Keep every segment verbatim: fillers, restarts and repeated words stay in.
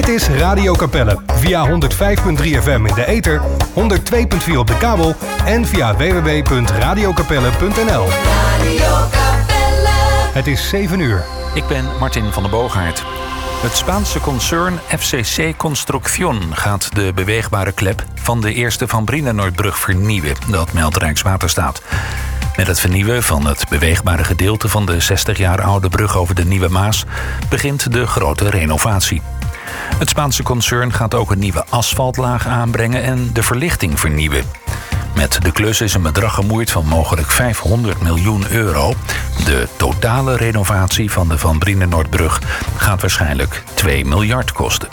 Dit is Radio Capelle via honderd vijf komma drie F M in de ether, honderd twee komma vier op de kabel en via w w w punt radio capelle punt n l. Radio Capelle. Het is zeven uur. Ik ben Martin van der Boogaard. Het Spaanse concern F C C Construcción gaat de beweegbare klep van de eerste Van Brienenoordbrug vernieuwen. Dat meldt Rijkswaterstaat. Met het vernieuwen van het beweegbare gedeelte van de zestig jaar oude brug over de Nieuwe Maas begint de grote renovatie. Het Spaanse concern gaat ook een nieuwe asfaltlaag aanbrengen en de verlichting vernieuwen. Met de klus is een bedrag gemoeid van mogelijk vijfhonderd miljoen euro. De totale renovatie van de Van Brienenoordbrug gaat waarschijnlijk twee miljard kosten.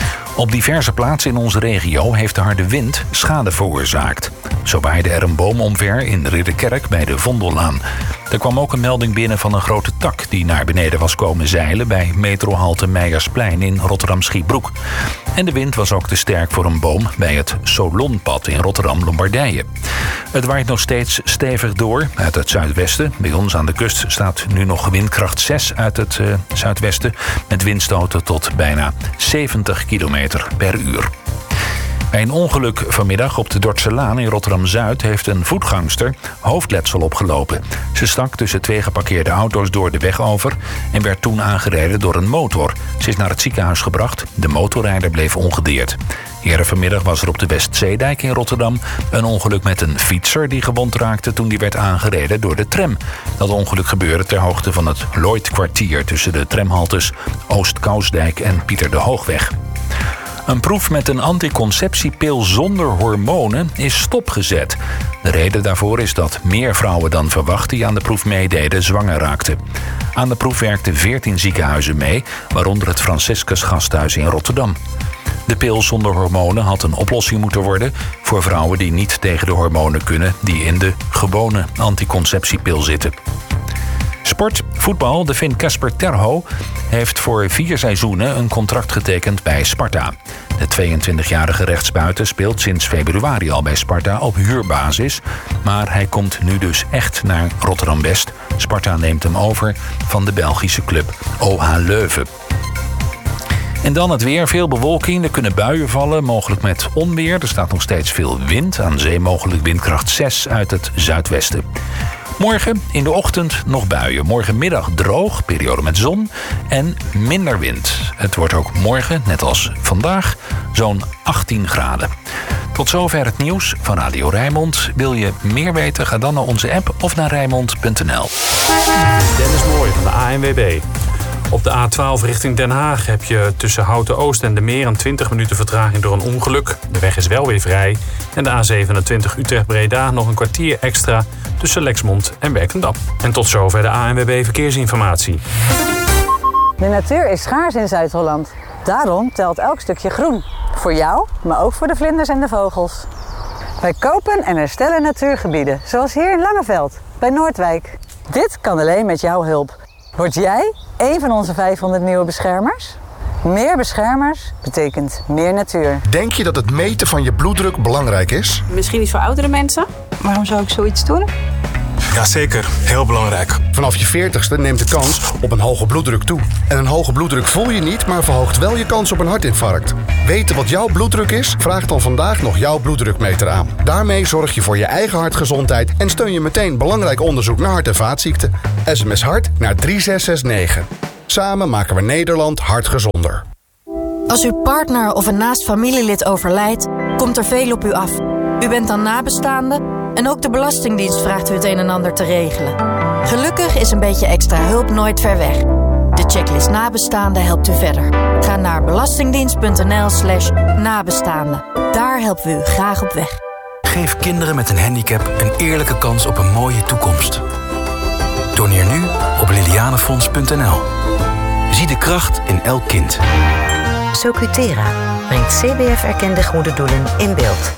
Op diverse plaatsen in onze regio heeft de harde wind schade veroorzaakt. Zo waaide er een boom omver in Ridderkerk bij de Vondellaan. Er kwam ook een melding binnen van een grote tak die naar beneden was komen zeilen bij metrohalte Meijersplein in Rotterdam-Schiebroek. En de wind was ook te sterk voor een boom bij het Solonpad in Rotterdam-Lombardije. Het waait nog steeds stevig door uit het zuidwesten. Bij ons aan de kust staat nu nog windkracht zes uit het uh, zuidwesten met windstoten tot bijna zeventig kilometer per uur. Bij een ongeluk vanmiddag op de Dordtselaan in Rotterdam-Zuid heeft een voetgangster hoofdletsel opgelopen. Ze stak tussen twee geparkeerde auto's door de weg over en werd toen aangereden door een motor. Ze is naar het ziekenhuis gebracht. De motorrijder bleef ongedeerd. Eerder vanmiddag was er op de Westzeedijk in Rotterdam een ongeluk met een fietser die gewond raakte toen die werd aangereden door de tram. Dat ongeluk gebeurde ter hoogte van het Lloydkwartier tussen de tramhaltes Oost-Kousdijk en Pieter de Hoogweg. Een proef met een anticonceptiepil zonder hormonen is stopgezet. De reden daarvoor is dat meer vrouwen dan verwacht die aan de proef meededen zwanger raakten. Aan de proef werkten veertien ziekenhuizen mee, waaronder het Franciscus Gasthuis in Rotterdam. De pil zonder hormonen had een oplossing moeten worden voor vrouwen die niet tegen de hormonen kunnen die in de gewone anticonceptiepil zitten. Sport, voetbal. De Finn Casper Terho heeft voor vier seizoenen een contract getekend bij Sparta. De tweeëntwintigjarige rechtsbuiten speelt sinds februari al bij Sparta op huurbasis. Maar hij komt nu dus echt naar Rotterdam-West. Sparta neemt hem over van de Belgische club O H Leuven. En dan het weer. Veel bewolking. Er kunnen buien vallen, mogelijk met onweer. Er staat nog steeds veel wind. Aan zee mogelijk windkracht zes uit het zuidwesten. Morgen in de ochtend nog buien. Morgenmiddag droog, periode met zon en minder wind. Het wordt ook morgen, net als vandaag, zo'n achttien graden. Tot zover het nieuws van Radio Rijnmond. Wil je meer weten? Ga dan naar onze app of naar rijnmond punt n l. Dennis Mooij van de A N W B. Op de A twaalf richting Den Haag heb je tussen Houten-Oost en de Meer een twintig minuten vertraging door een ongeluk. De weg is wel weer vrij. En de A zevenentwintig Utrecht-Breda nog een kwartier extra tussen Lexmond en Werkendam. En tot zover de A N W B Verkeersinformatie. De natuur is schaars in Zuid-Holland. Daarom telt elk stukje groen. Voor jou, maar ook voor de vlinders en de vogels. Wij kopen en herstellen natuurgebieden, zoals hier in Langeveld, bij Noordwijk. Dit kan alleen met jouw hulp. Word jij een van onze vijfhonderd nieuwe beschermers? Meer beschermers betekent meer natuur. Denk je dat het meten van je bloeddruk belangrijk is? Misschien iets voor oudere mensen. Waarom zou ik zoiets doen? Jazeker, heel belangrijk. Vanaf je veertigste neemt de kans op een hoge bloeddruk toe. En een hoge bloeddruk voel je niet, maar verhoogt wel je kans op een hartinfarct. Weten wat jouw bloeddruk is? Vraag dan vandaag nog jouw bloeddrukmeter aan. Daarmee zorg je voor je eigen hartgezondheid en steun je meteen belangrijk onderzoek naar hart- en vaatziekten. S M S hart naar drie zes zes negen. Samen maken we Nederland hartgezonder. Als uw partner of een naast familielid overlijdt, komt er veel op u af. U bent dan nabestaande en ook de Belastingdienst vraagt u het een en ander te regelen. Gelukkig is een beetje extra hulp nooit ver weg. De checklist nabestaande helpt u verder. Ga naar belastingdienst.nl slash nabestaande. Daar helpen we u graag op weg. Geef kinderen met een handicap een eerlijke kans op een mooie toekomst. Doneer nu op lilianefonds punt n l. Zie de kracht in elk kind. Socutera brengt C B F-erkende goede doelen in beeld.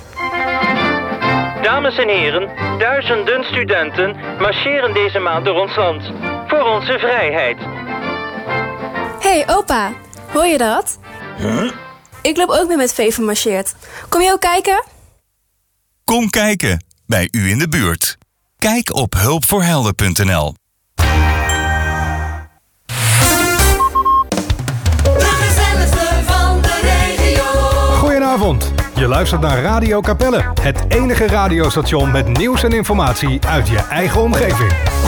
Dames en heren, duizenden studenten marcheren deze maand door ons land. Voor onze vrijheid. Hé, hey, opa. Hoor je dat? Huh? Ik loop ook mee met Veven marcheert. Kom je ook kijken? Kom kijken, bij u in de buurt. Kijk op hulpvoorhelden punt n l. De gezelligste van de Goedenavond. Je luistert naar Radio Capelle, het enige radiostation met nieuws en informatie uit je eigen omgeving.